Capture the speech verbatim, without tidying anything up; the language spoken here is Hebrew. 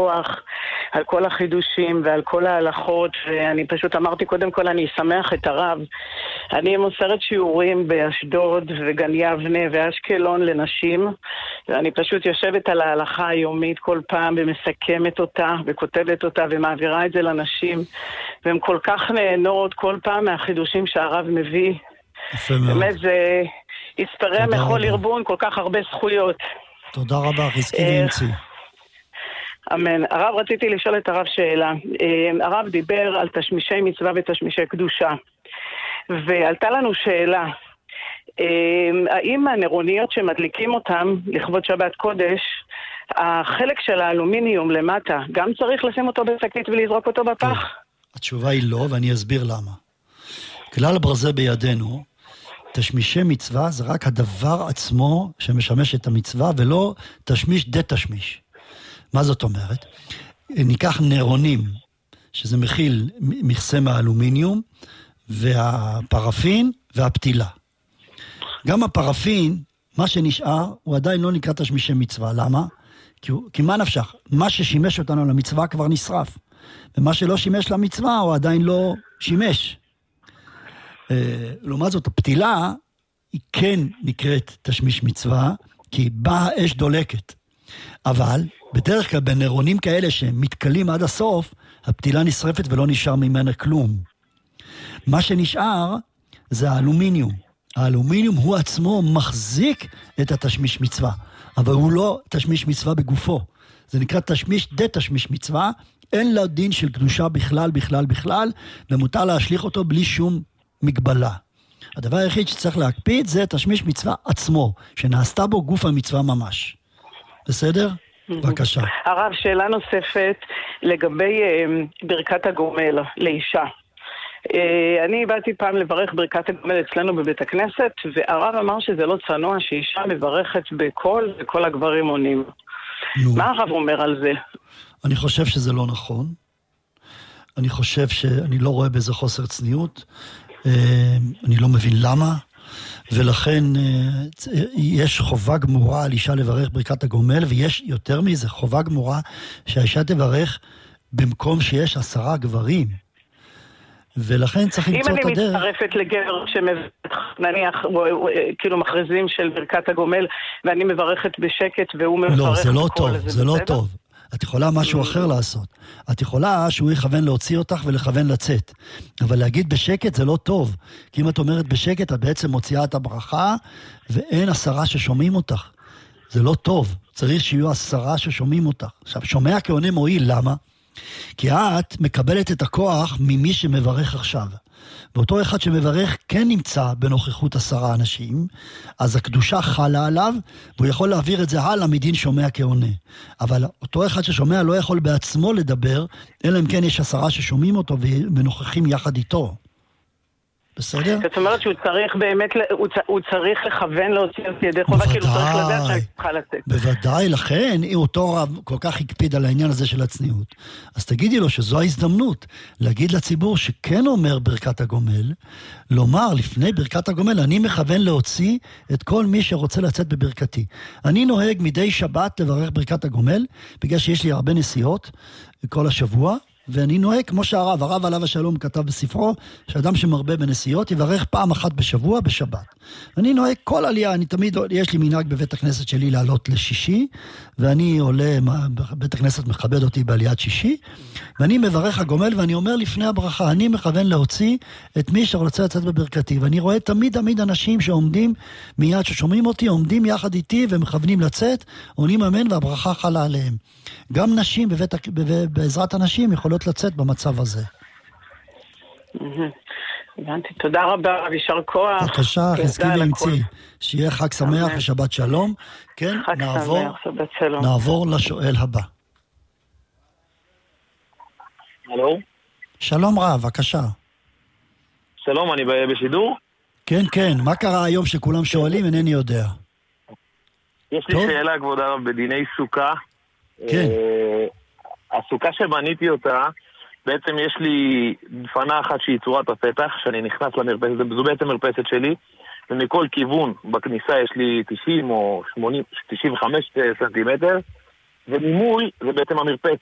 כוח על כל החידושים ועל כל ההלכות, ואני פשוט אמרתי קודם כל אני אשמח את הרב. אני מוסרת שיעורים באשדוד וגן יבנה ואשקלון לנשים, ואני פשוט יושבת על ההלכה היומית כל פעם ומסכמת אותה וכותבת אותה ומעבירה את זה לנשים, והן כל כך נהנות כל פעם מהחידושים שהרב מביא. באמת זה יספרע מכל ארגון כל כך הרבה זכויות. תודה רבה, חזקי ואמצי. אמן. הרב, רציתי לשאול את הרב שאלה. הרב דיבר על תשמישי מצווה ותשמישי קדושה, ועלתה לנו שאלה, האם הנרוניות שמדליקים אותם לכבוד שבת קודש, החלק של האלומיניום למטה, גם צריך לשים אותו בשקית ולזרוק אותו בפח? התשובה היא לא, ואני אסביר למה. כלל הברזל בידינו, תשמישי מצווה זה רק הדבר עצמו שמשמש את המצווה, ולא תשמיש דה תשמיש. מה זאת אומרת? ניקח נרונים, שזה מכיל מכסה מהאלומיניום, והפרפין והפתילה. גם הפרפין, מה שנשאר, הוא עדיין לא נקרא תשמישי מצווה. למה? כי, כי מה נפשך? מה ששימש אותנו למצווה כבר נשרף. ומה שלא שימש למצווה, הוא עדיין לא שימש. לעומת זאת, הפתילה היא כן נקראת תשמיש מצווה, כי באה אש דולקת. אבל בדרך כלל בנרונים כאלה שמתקלים עד הסוף, הפתילה נשרפת ולא נשאר ממנה כלום. מה שנשאר זה האלומיניום. האלומיניום הוא עצמו מחזיק את התשמיש מצווה, אבל הוא לא תשמיש מצווה בגופו. זה נקרא תשמיש דה תשמיש מצווה, אין לו דין של קדושה בכלל, בכלל, בכלל, ומותר להשליך אותו בלי שום מגבלה. הדבר היחיד שצריך להקפיד זה תשמיש מצווה עצמו, שנעשתה בו גוף המצווה ממש. בסדר? בבקשה. הרב, שאלה נוספת לגבי ברכת הגומל לאישה. אני באתי פעם לברך ברכת הגומל אצלנו בבית הכנסת, והרב אמר שזה לא צנוע שאישה מברכת בקול וכל הגברים עונים. מה הרב אומר על זה? אני חושב שזה לא נכון. אני חושב שאני לא רואה בזה חוסר צניעות. אני לא מבין למה. ולכן יש חובה גמורה על אישה לברך ברכת הגומל, ויש יותר מזה חובה גמורה שהאישה תברך במקום שיש עשרה גברים. ולכן צריך למצוא את הדרך. אם אני מצטרפת לגבר שמברך, נניח, כאילו מכרזים של ברכת הגומל, ואני מברכת בשקט והוא מברך... לא, זה לא טוב, זה לא טוב. את יכולה משהו אחר לעשות. את יכולה שהוא יכוון להוציא אותך ולכוון לצאת. אבל להגיד בשקט זה לא טוב. כי אם את אומרת בשקט, את בעצם מוציאה את הברכה, ואין עשרה ששומעים אותך. זה לא טוב. צריך שיהיו עשרה ששומעים אותך. עכשיו, שומע כעונה מועיל, למה? כי את מקבלת את הכוח ממי שמברך עכשיו. ואותו אחד שמברך כן נמצא בנוכחות עשרה אנשים, אז הקדושה חלה עליו, והוא יכול להעביר את זה הלאה מדין שומע כעונה. אבל אותו אחד ששומע לא יכול בעצמו לדבר, אלא אם כן יש עשרה ששומעים אותו ונוכחים יחד איתו. בסדר? זאת אומרת שהוא צריך באמת, הוא צריך לכוון להוציא את ידי חובה, כאילו צריך לדעת שאני צריכה לצאת. בוודאי, לכן, אותו רב כל כך הקפיד על העניין הזה של הצניעות. אז תגידי לו שזו ההזדמנות להגיד לציבור שכן אומר ברכת הגומל, לומר לפני ברכת הגומל, אני מכוון להוציא את כל מי שרוצה לצאת בברכתי. אני נוהג מדי שבת לברך ברכת הגומל, בגלל שיש לי הרבה נסיעות כל השבוע, ואני נוהג כמו שהרב, הרב עליו השלום כתב בספרו, שאדם שמרבה בנסיעות יברך פעם אחת בשבוע בשבת. אני נוהג כל עלייה, אני תמיד, יש לי מנהג בבית הכנסת שלי לעלות לשישי, ואני עולה, בית הכנסת מכבד אותי בעליית שישי, ואני מברך הגומל ואני אומר לפני הברכה, אני מכוון להוציא את מי שרוצה לצאת בברכתי, ואני רואה תמיד תמיד אנשים שעומדים מיד ששומעים אותי, עומדים יחד איתי ומכוונים לצאת, עונים אמן והברכה חלה עליהם. גם נשים בבית, בעזרת הנשים יכולות לצאת במצב הזה. הבנתי, תודה רבה, יישר כוח. בבקשה, חזקי ואמצי, שיהיה חג שמח ושבת שלום. כן, נעבור, נעבור לשואל הבא. הלו? שלום רב, בבקשה. שלום, אני בשידור? כן, כן, מה קרה היום שכולם שואלים? אינני יודע. יש לי שאלה, כבוד הרב, בדיני סוכה. כן. הסוכה שבניתי אותה, בעצם יש לי דפנה אחת שהיא צורת הפתח, שאני נכנס למרפסת, זו בעצם מרפסת שלי, ומכל כיוון בכניסה יש לי תשעים או שמונים, תשעים וחמש סנטימטר, וממול זה בעצם המרפסת.